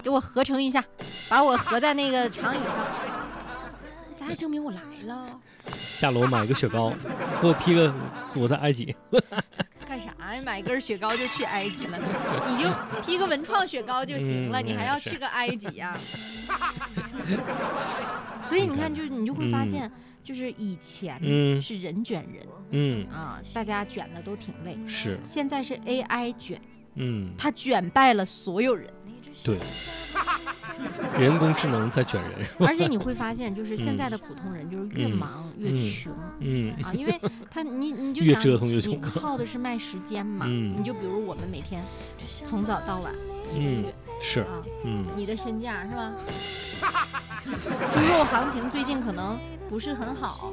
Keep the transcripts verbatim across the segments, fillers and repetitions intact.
给我合成一下，把我合在那个长椅上，咱还证明我来了。 下楼买个雪糕，给我批个我在埃及。 干啥呀？买根雪糕就去埃及了？你就批个文创雪糕就行了， 嗯、 你还要去个埃及呀、啊？所以你看，就是你就会发现。嗯就是以前是人卷人， 嗯啊，大家卷的都挺累。 是， 现在是 A I 卷， 嗯， 它卷败了所有人。 对，人工智能在卷人。 而且你会发现，就是现在的普通人，就是越忙越穷， 嗯啊，因为他你你就想越折腾越穷， 你靠的是卖时间嘛， 嗯、 你就比如我们每天从早到晚一个月， 嗯、是啊， 嗯，你的身价是吧？猪肉行情最近可能不是很好，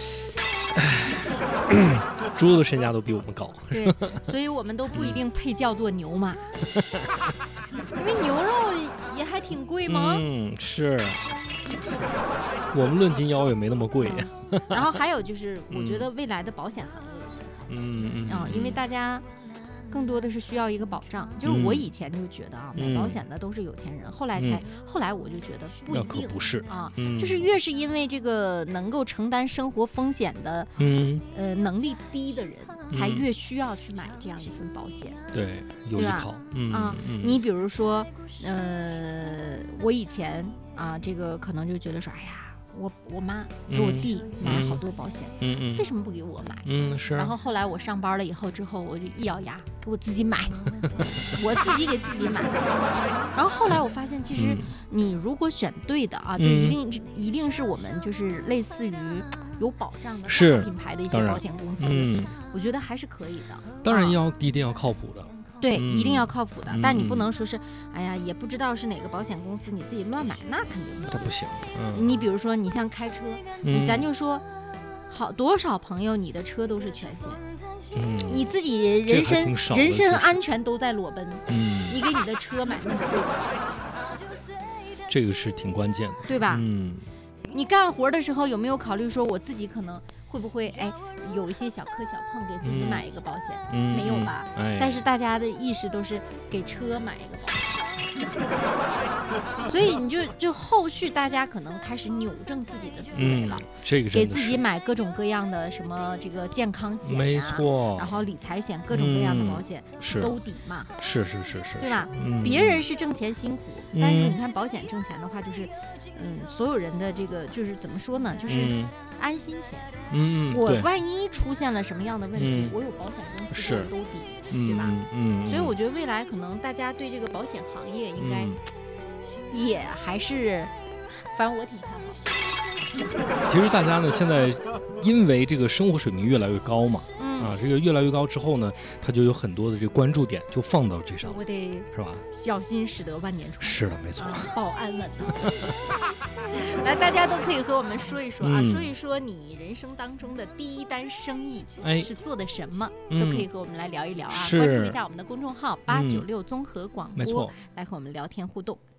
猪肉的身价都比我们高。 对，所以我们都不一定配叫做牛马，因为牛肉也还挺贵吗？ 嗯，是。我们论斤腰也没那么贵。 嗯、然后还有就是，我觉得未来的保险行业， 嗯嗯啊、嗯，因为大家。更多的是需要一个保障，就是我以前就觉得啊， 嗯、 买保险的都是有钱人，嗯、后来才、嗯、后来我就觉得不一定， 不是啊、 嗯， 就是越是因为这个能够承担生活风险的， 嗯呃能力低的人，才越需要去买这样一份保险， 对，有依靠， 嗯啊， 嗯、 你比如说，呃，我以前啊，这个可能就觉得说，哎呀。我我妈给我弟买好多保险， 嗯嗯， 为什么不给我买？ 嗯是。 然后后来我上班了以后之后，我就一咬牙给我自己买，我自己给自己买。然后后来我发现，其实你如果选对的啊， 嗯、 就一定一定是我们就是类似于有保障的是品牌的一些保险公司， 嗯， 我觉得还是可以的。 当然要、啊、一定要靠谱的。 对， 嗯、 一定要靠谱的， 嗯、 但你不能说是，哎呀，也不知道是哪个保险公司，你自己乱买，那肯定不行。 不行。 嗯、你比如说，你像开车， 嗯、 你咱就说，好多少朋友你的车都是全险， 嗯， 你自己人身人身安全都在裸奔， 嗯， 你给你的车买那么贵， 这个是挺关键的， 对吧？ 嗯， 你干活的时候有没有考虑说，我自己可能会不会哎？有一些小磕小碰，给自己买一个保险， 嗯、 没有吧、 哎？ 但是大家的意识都是给车买一个保险，所以你就就后续大家可能开始扭正自己的思维了， 嗯、这个给自己买各种各样的什么这个健康险、啊， 没错， 然后理财险，各种各样的保险、 嗯、是兜底嘛， 是是是是， 对吧？ 嗯、 别人是挣钱辛苦， 嗯、 但是你看保险挣钱的话，就是嗯，所有人的这个就是怎么说呢，就是安心钱。 嗯， 我万一出现了什么样的问题， 嗯、 我有保险公司是兜底，对吧？ 嗯， 所以我觉得未来可能大家对这个保险行业应该也还是，反正我挺看好。 其实大家呢，现在因为这个生活水平越来越高嘛， 嗯、 啊，这个越来越高之后呢，它就有很多的这个关注点就放到这上， 我得是吧？ 小心驶得万年船。 是的，没错， 啊、保安稳呢。来，大家都可以和我们说一说啊， 嗯、 说一说你人生当中的第一单生意是做的什么， 哎、 都可以和我们来聊一聊啊。 嗯、 关注一下我们的公众号八九六综合广播， 没错， 来和我们聊天互动。